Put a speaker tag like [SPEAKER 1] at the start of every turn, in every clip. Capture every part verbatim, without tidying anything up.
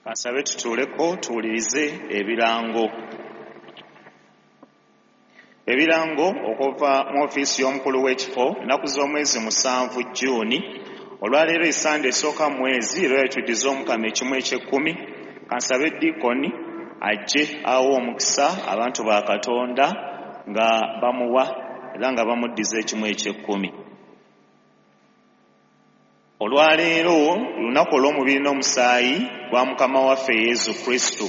[SPEAKER 1] Kasabe tutuleko tuwulirize ebirango. Ebirango okuva mu ofiisi y'omukulu w'ekifo ennaku z'omwezi musanvu Juni. Olwaleero esande esooka mwezi era yatuddiza omukama ekimu eky'ekkumi. Kansabe Dikoni ajje awo omukisa abantu ba Katonda nga bamuwa era nga bamuddiza ekimu eky'ekkumi. Olwaleero lunaku olw'omubiri n'omusaayi gwa mukama waffe Yesu Kristo.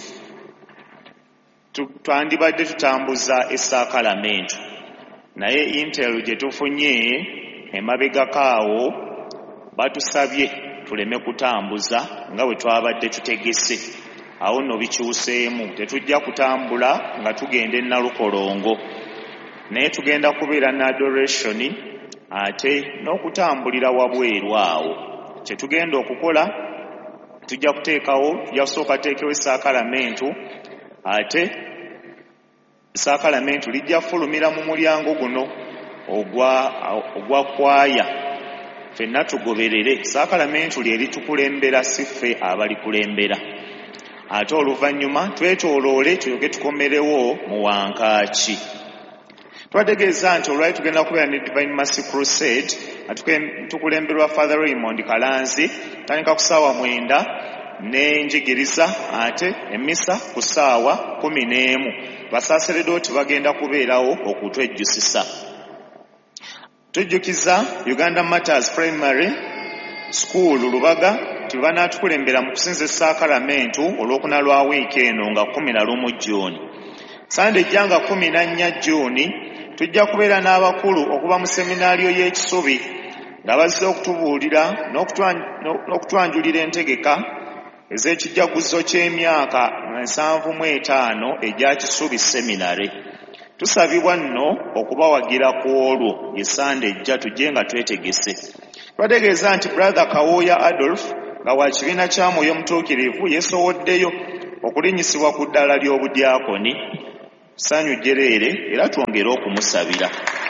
[SPEAKER 1] Twandibadde tutambuza essaakalamentu naye intero gye tufunye emabegako awo batusabye tuleme kutambuza nga bwe twabadde tutegese. Awo nno bikyuseemu, tetujja kutambula nga tugenda e Nalukolongo naye tugenda kubeera na adoration ate n'okutambulira wabweru awo. Kye tugenda okukola tujja kuteekawo tujja kusooka teekewo essaakalamentu ate essaakalamentu lijja fulumira mu mulyango guno ogwa ogwa kwaya ffenna tugoberere. Essaakalamentu lye litukulembera si ffe abalikulembera. Ate oluvannyuma twetooloole tulyoke tukomerewo mu wankaaki. Twategeeza nti olwali tugenda kubeera ne Divine Mercy Crusade tukulemberwa Father Raymond Kalanzi tandika ku ssaawa mwenda n'enjigiriza ate emmisa ku ssaawa kumi n'emu. Basaaseredooti bagenda kubeerawo okutwejjusisa. Tujjukiza Uganda Matters Primary School Lubaga tibanaatukulembera mu kusinza essaakalamentu olw'okuna lwa wiiki eno nga kumi na lumu Juni. Sande ejjanga kumi na nnya Juni tujja kubeera n'abakulu okuva mu seminaariyo y'ekisubi nga bazze okutubuulira n'okutwanjulira entegeka ez'ekijjaguzo ky'emyaka nsanvu mu etaano egya Kisubi Seminary. Tusabibwa nno okubawagira ku olwo ye sande ejja tujje nga twetegese. Twategeeza nti Brother Kawooya Adolf nga wa kibiina kya Mwoyo Mutuukirivu yeesowoddeyo okulinnyisibwa ku ddaala ly'obudyakoni. Sanyu jereere era twongere okumusabira.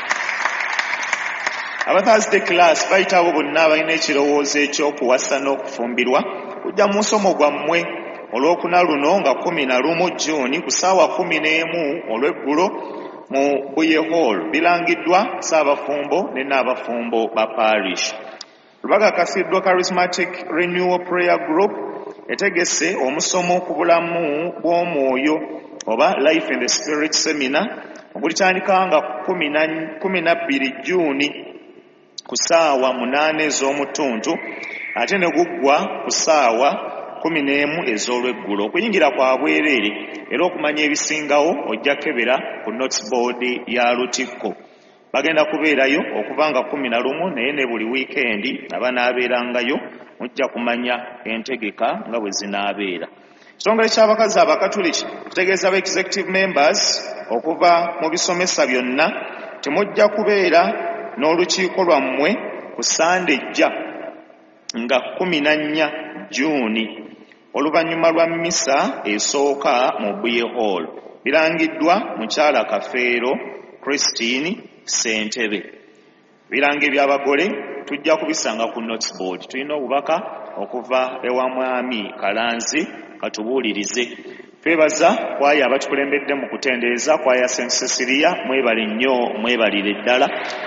[SPEAKER 1] Aba Thursday class bayitawo bonna abalina ekirowoozo eky'okuwasa n'okufumbirwa kujja mu musomo gwammwe olw'okuna luno nga kumi na lumu Juni ku ssaawa kumi n'emu olw'eggulo mu Buye Hall. Birangiddwa Ssaabafumbo ne Nnaabafumbo ba parish. Lubaga Cathedral Charismatic Renewal Prayer Group etegese omusomo ku bulamu bw'omwoyo oba Life in the Spirit Seminar ogulitandika nga kumi na bbiri Juni ku ssaawa munaana ez'omutuntu ate ne guggwa ku ssaawa kumi n'emu ez'olweggulo. Okuyingira kwa bwereere era okumanya ebisingawo ojja kebera ku notes board ya Lutikko. Bagenda kubeerayo okuva nga kumi na lumu naye ne buli wiikendi abanaabeerangayo mujja kumanya entegeka nga bwe zinaabeera. Ekitongole ky'abakazi abakatuliki kutegeeza aba executive members okuva mu bisomesa byonna temujja kubeera n'olukiiko lwammwe ku sande ejja nga kumi na nnya Juni oluvannyuma lwa mmisa esooka mu Buye Hall. Birangiddwa mukyala Kafeero Christine Ssentebe. Birange by'abagole tujja kubisanga ku notes board. Tulina obubaka okuva ewa Mwami Kalanzi katubuulirize. Twebaza kwaya abatukulembedde mu kutendereza kwaya Saint Cecilia, mwebale nnyo mwebalire ddala.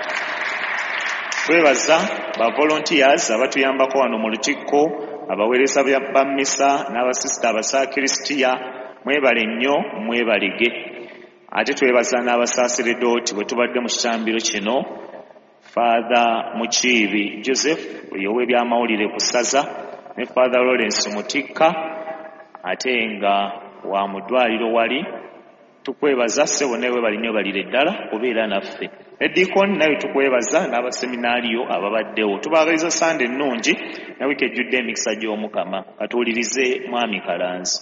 [SPEAKER 1] Twebaza ba volunteers abatuyambako wano mu Lutikko, abaweereza ba mmisa n'abasisita abasaakiristiya, mwebale nnyo mwebalige. Ate twebaza n'abasaaseredooti bwe tubadde mu kitambiro kino, Father Mukiibi Joseph ow'ebyamawulire ku ssaza ne Father Lawrence Mutikka ate nga wa mu ddwaliro wali. Tukwebaza ssebo newe balinyo balire ddala kubeera naffe. Edikoni nawe tukwebaza n'abaseminaariyo ababaddewo. Tubaagaliza sande ennungi na wiiki ejjudde emikisa gy'Omukama. Katuwulirize Mwami Kalanzi.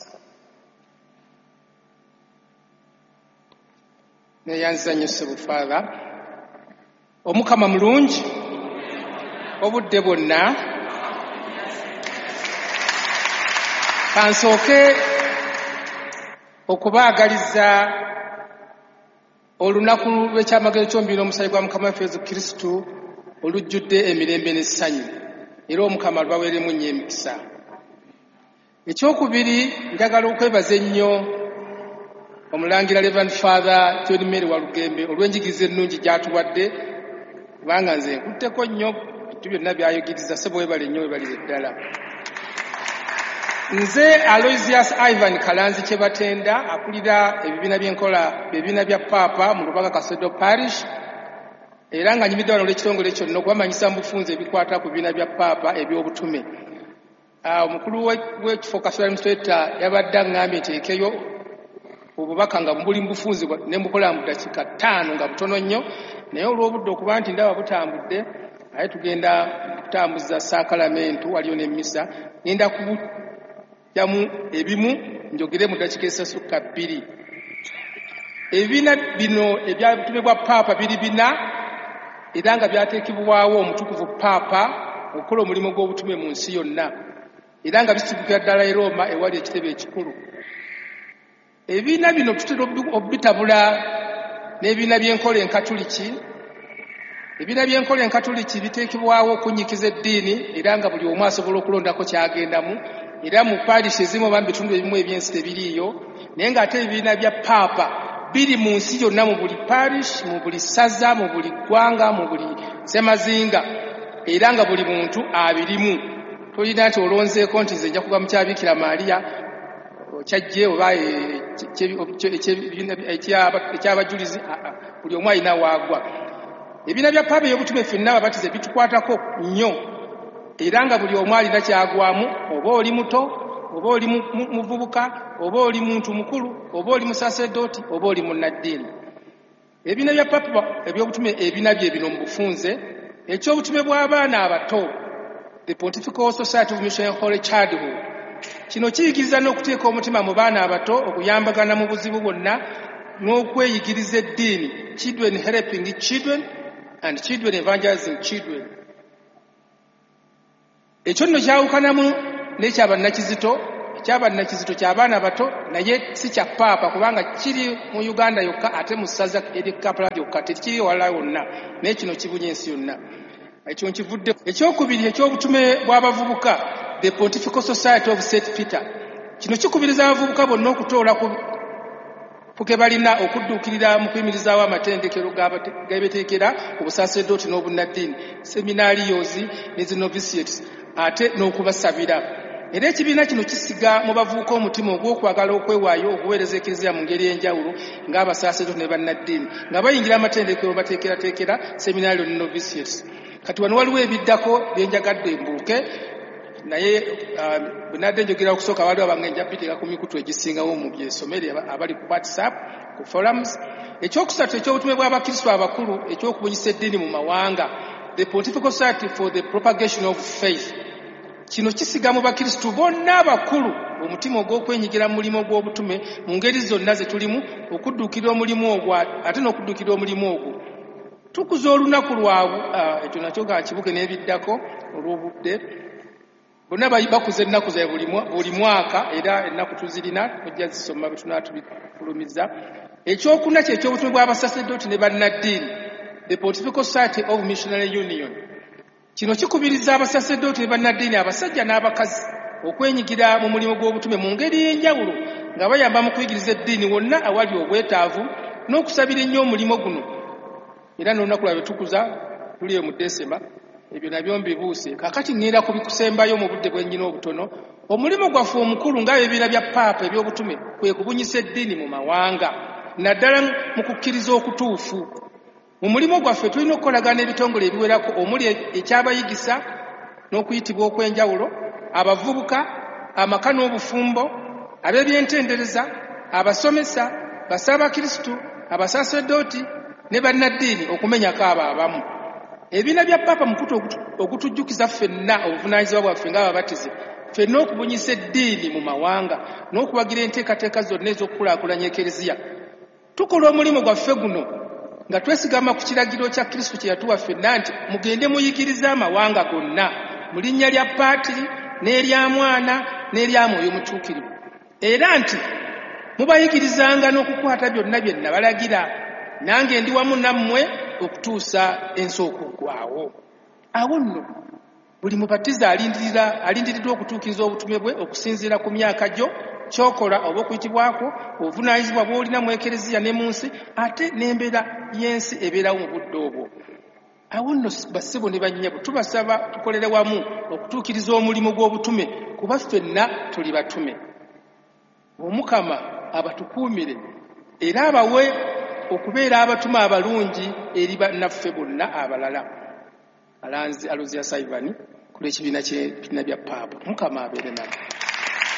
[SPEAKER 2] Neyanziza nnyo ssebo Father. Omukama mulungi obudde bwonna. Kansooke okubaagaliza olunaku lw'ekyamagero ky'omubiri n'omusaayi gwa Mukama waffe Yesu Kristo olujjudde emirembe n'essanyu era Omukama lubaweeremu nnyo emikisa. Ekyokubiri njagala okwebaza ennyo omulangira Reverend Father John Mary Walugembe olw'enjigiriza ennungi gy'atuwadde kubanga nze nkutteko nnyo bintu byonna by'ayigiriza ssebo webale nnyo webalire ddala. Nze Aloysius Ivan Kalanzi Kyebatenda akulira ebibiina by'enkola ebibiina bya Paapa mu Lubaga Kasodo Parish era nga nyimidde wano olw'ekitongole kyonna okubamanyisa mu bufunze ebikwata ku bibiina bya Paapa eby'obutume. Omukulu w'ekifo Kasolo Administrator yabadde aŋŋambye nteekeyo obubaka nga buli mu bufunze ne mbukola mu ddakiika ttaano nga butono nnyo naye olw'obudde okuba nti ndaba butambudde aye tugenda kutambuza saakalamentu waliyo n'emmisa ngenda kubujjamu ebimu njogere mu ddakiika esasukka bbiri. Ebibiina bino ebyabutume bwa Paapa biri bina era nga byateekebwawo omutukuvu Paapa okukola omulimu gw'obutume mu nsi yonna era nga bisigukira ddala e Roma ewali ekitebe ekikulu. Ebibiina bino tutera obitabula n'ebibiina by'enkola enkatuliki. Ebibiina by'enkola enkatuliki biteekebwawo okunyikiza eddiini era nga buli omu asobola okulondako kyagendamu era mu paalishi ezimu oba mu bitundu ebimu ebyensi tebiriiyo naye ng'ate ebibiina bya Paapa biri mu nsi yonna mu buli paalishi mu buli ssaza mu buli ggwanga mu buli ssemazinga era nga buli muntu abirimu. Tolina nti olonzeeko nti nze nja kuva mu kyabiikira Maaliya kyajje oba ekyabajulizi buli omu alina waagwa. Ebibiina bya Paapa eby'obutume ffenna ababatize bitukwatako nnyo era nga buli omu alina kyagwamu oba oli muto oba oli muvubuka oba oli muntu mukulu oba oli musasedooti oba oli munnaddiini. Ebibiina bya Paapa eby'obutume ebina bye bino mu bufunze ekyobutume bw'abaana abato the Pontifical Society of Mission and Holy Childhood. Kino kiyigiriza n'okuteeka omutima mu baana abato okuyambagana mu buzibu bwonna n'okweyigiriza eddiini, children helping children and children evangelizing children. Ekyo nno kyawukanamu n'ekyabannakizito. Ekyabannakizito ky'abaana bato naye si kya Paapa kubanga kiri mu Uganda yokka ate mu ssaza eri Kampala byokka tekiri wala wonna naye kino kibunye ensi yonna. Ekyo nkivudde. Ekyokubiri eky'obutume bw'abavubuka the Pontifical Society of Saint Peter. Kino kikubiriza abavubuka bonna okutoola ku ke balina okudduukirira mu kuyimirizaawo amatendekero g'ebeteekera obusasedooti n'obunnaddiini, seminariyozi ne zi novitiates ate n'okubasabira. Era ekibiina kino kisiga mu bavubuka omutima ogw'okwagala okwewaayo okuweereza eklezia mu ngeri enjawulo ng'abasasedooti ne bannaddiini nga bayingira amatendekero bateekerateekera seminariyo ne novitiates. Kati wano waliwo ebiddako byenjagadde mbuuke naye bwe nadde njogera okusooka waliwo abange nja biteeka ku mikutu egisingawo mu byesomere abali ku WhatsApp ku forums. Ekyokusatu eky'obutume bw'abakristo abakulu ekyokubunyisa eddiini mu mawanga the Pontifical Society for the Propagation of Faith. Kino kisiga mu bakristo bonna abakulu omutima ogw'okwenyigira mu mulimu gw'obutume mu ngeri zonna ze tulimu okudduukirira omulimu ogwo ate n'okudduukirira omulimu ogwo. Tukuza olunaku lwabwe ekyo nakyo ga kibuke n'ebiddako olw'obudde. Bonna bakuza ennaku zaabwe buli mwaka era ennaku tuzirina tujja zisoma bwe tunaatubifulumiza. Ekyokuna kye ekyobutume bw'abasasedooti ne bannaddiini the Pontifical Society of Missionary Union. Kino kikubiriza abasasedooti ne bannaddiini abasajja n'abakazi okwenyigira mu mulimu gw'obutume mu ngeri y'enjawulo nga bayamba mu kuyigiriza eddiini wonna awali obwetaavu n'okusabira ennyo omulimu guno. Era n'olunaku lwabwe tukuza tuliyo mu Desemba ebyo nabyo mbibuuse. Kakati ngenda kubikusembayo mu budde bwennyina obutono. Omulimu gwaffe omukulu ng'ebibiina bya Paapa eby'obutume kwe kubunyisa eddiini mu mawanga naddala mu kukkiriza okutuufu. Mu mulimu gwaffe tulina okukolagana ebitongole ebiwerako omuli ekyabayigisa n'okuyitibwa okw'enjawulo, abavubuka, amaka n'obufumbo, ab'ebyentendereza, abasomesa, basaabakristu, abasasedooti ne bannaddiini okumenyako abo abamu. Ebibiina bya Paapa mukutu ogutujjukiza ffenna obuvunaanyizibwa bwaffe ng'ababatize ffenna okubunyisa eddiini mu mawanga n'okuwagira enteekateeka zonna ez'okukulaakulanya eklezia. Tukola omulimu gwaffe guno nga twesigama ku kiragiro kya Kristo kye yatuwa ffenna nti mugende muyigirize amawanga gonna mu linnya lya Paatiri n'erya Mwana n'erya Mwoyo Omutuukirivu era nti mubayigirizanga n'okukwata byonna bye nabalagira nange ndi wamu nammwe okutuusa ensi okuggwaawo. Awo nno buli mubatiza alindirira alindiriddwa okutuukiriza obutume bwe okusinziira ku myaka gyo kyokola oba okuyitibwako obuvunaanyizibwa bw'olina mu ekereziya ne mu nsi ate n'embeera y'ensi ebeerawo mu budde obwo. Awo nno bassebo ne bannyabo tubasaba tukolere wamu okutuukiriza omulimu gw'obutume kuba ffenna tuli batume. Omukama abatukuumire era abawe okubeera abatume abalungi eri bannaffe bonna abalala. Alanzi Alozia Saivani ku lw'ekibiina bya Paapu. Mukama abeere nabo.